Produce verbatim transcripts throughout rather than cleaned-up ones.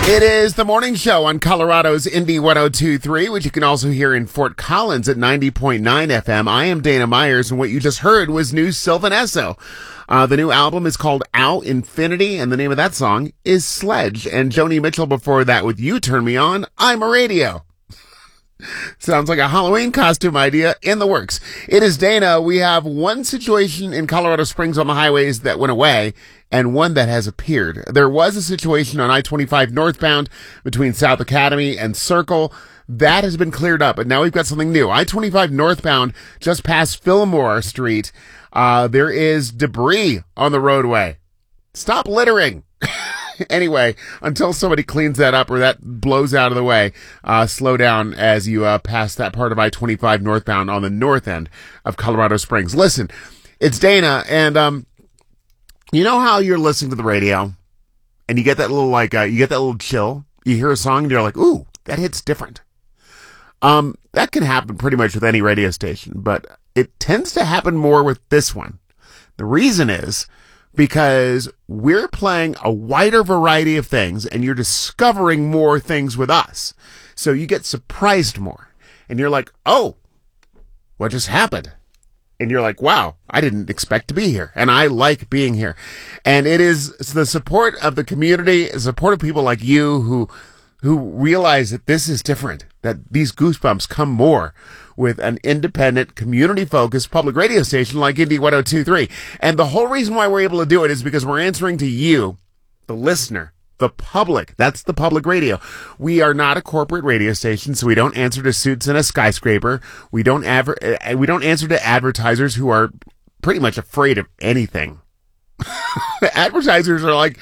It is the morning show on Colorado's Indie one oh two point three, which you can also hear in Fort Collins at ninety point nine F M. I am Dana Myers, and what you just heard was new Sylvan Esso. Uh, the new album is called Ow Infinity, and the name of that song is Sledge. And Joni Mitchell before that with You Turn Me On, I'm a Radio. Sounds like a Halloween costume idea in the works. It is Dana. We have one situation in Colorado Springs on the highways that went away and one that has appeared. There was a situation on I twenty-five northbound between South Academy and Circle. That has been cleared up, but now we've got something new. I twenty-five northbound, just past Fillmore Street, uh, there is debris on the roadway. Stop littering. Anyway, until somebody cleans that up or that blows out of the way, uh, slow down as you uh, pass that part of I twenty-five northbound on the north end of Colorado Springs. Listen, it's Dana, and um, you know how you're listening to the radio, and you get that little, like, uh, you get that little chill? You hear a song, and you're like, ooh, that hits different. Um, that can happen pretty much with any radio station, but it tends to happen more with this one. The reason is because we're playing a wider variety of things and you're discovering more things with us. So you get surprised more and you're like, oh, what just happened? And you're like, wow, I didn't expect to be here. And I like being here. And it is the support of the community, the support of people like you who who realize that this is different, that these goosebumps come more with an independent, community-focused public radio station like Indie one oh two point three. And the whole reason why we're able to do it is because we're answering to you, the listener, the public. That's the public radio. We are not a corporate radio station, so we don't answer to suits in a skyscraper. We don't adver- we don't answer to advertisers who are pretty much afraid of anything. Advertisers are like,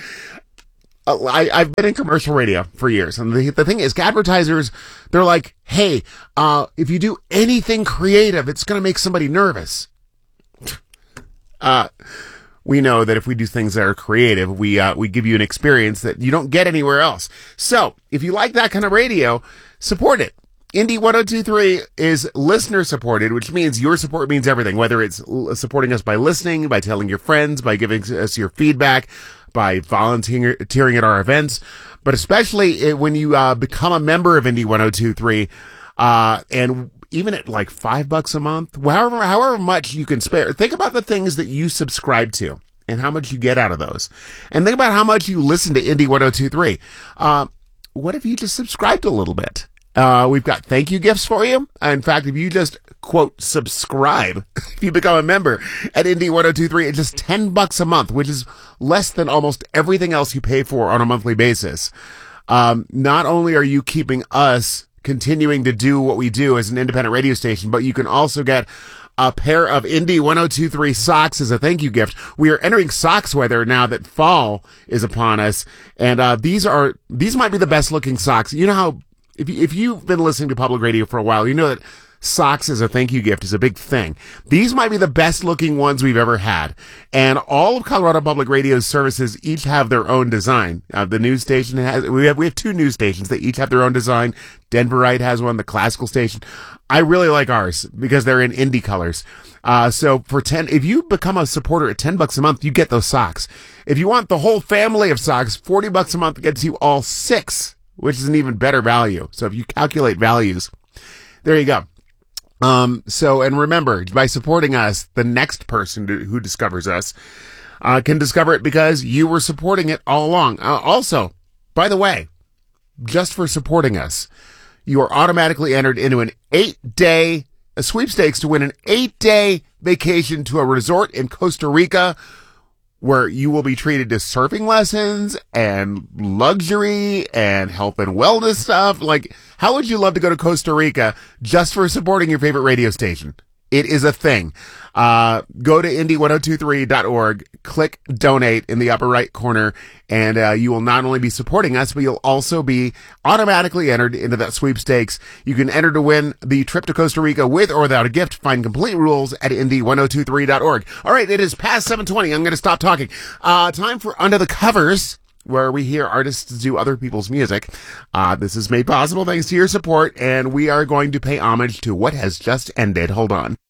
I, I've been in commercial radio for years, and the, the thing is, advertisers, they're like, hey, uh, if you do anything creative, it's going to make somebody nervous. Uh, we know that if we do things that are creative, we, uh, we give you an experience that you don't get anywhere else. So, if you like that kind of radio, support it. Indie one oh two point three is listener supported, which means your support means everything, whether it's supporting us by listening, by telling your friends, by giving us your feedback, by volunteering at our events, but especially when you uh, become a member of Indie one oh two point three, uh, and even at like five bucks a month, however, however much you can spare, think about the things that you subscribe to and how much you get out of those. And think about how much you listen to Indie one oh two point three. Uh, what if you just subscribed a little bit? Uh, we've got thank you gifts for you. In fact, if you just, quote, subscribe, if you become a member at Indie one oh two point three, it's just ten bucks a month, which is less than almost everything else you pay for on a monthly basis. Um, not only are you keeping us continuing to do what we do as an independent radio station, but you can also get a pair of Indie one oh two point three socks as a thank you gift. We are entering socks weather now that fall is upon us. And, uh, these are, these might be the best looking socks. You know how, If, you, if you've been listening to public radio for a while, you know that socks as a thank you gift is a big thing. These might be the best looking ones we've ever had. And all of Colorado Public Radio's services each have their own design. Uh, the news station has, we have, we have two news stations that each have their own design. Denverite has one, the classical station. I really like ours because they're in indie colors. Uh, so for ten, if you become a supporter at ten bucks a month, you get those socks. If you want the whole family of socks, forty bucks a month gets you all six, which is an even better value. So if you calculate values, there you go. Um, so, and remember, by supporting us, the next person to, who discovers us, uh, can discover it because you were supporting it all along. Uh, also, by the way, just for supporting us, you are automatically entered into an eight-day a sweepstakes to win an eight-day vacation to a resort in Costa Rica, where you will be treated to surfing lessons and luxury and health and wellness stuff. Like, how would you love to go to Costa Rica just for supporting your favorite radio station? It is a thing. Uh, go to indie one oh two three dot org, click donate in the upper right corner, and uh, you will not only be supporting us, but you'll also be automatically entered into that sweepstakes. You can enter to win the trip to Costa Rica with or without a gift. Find complete rules at indie one oh two three dot org. All right, it is past seven twenty. I'm going to stop talking. Uh, time for Under the Covers, where we hear artists do other people's music. Uh, this is made possible thanks to your support, and we are going to pay homage to what has just ended. Hold on.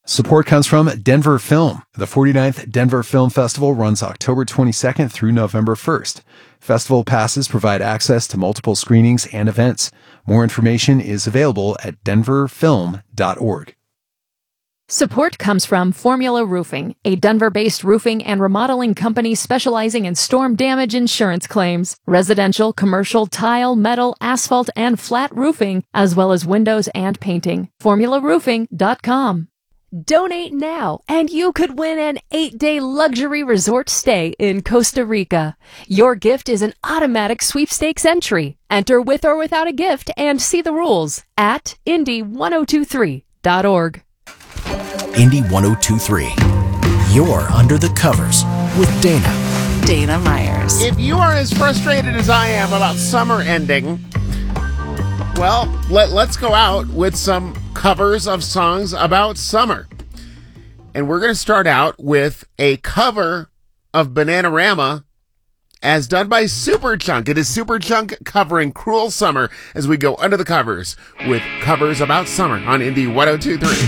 Support comes from Denver Film. The forty-ninth Denver Film Festival runs October twenty-second through November first. Festival passes provide access to multiple screenings and events. More information is available at denver film dot org. Support comes from Formula Roofing, a Denver-based roofing and remodeling company specializing in storm damage insurance claims, residential, commercial, tile, metal, asphalt, and flat roofing, as well as windows and painting. formula roofing dot com. Donate now, and you could win an eight-day luxury resort stay in Costa Rica. Your gift is an automatic sweepstakes entry. Enter with or without a gift and see the rules at indy ten twenty-three dot org. Indy ten twenty-three. You're under the covers with Dana. Dana Myers. If you are as frustrated as I am about summer ending, well, let, let's go out with some covers of songs about summer. And we're going to start out with a cover of Bananarama as done by Superchunk. It is Superchunk covering Cruel Summer as we go under the covers with covers about summer on Indy ten twenty-three.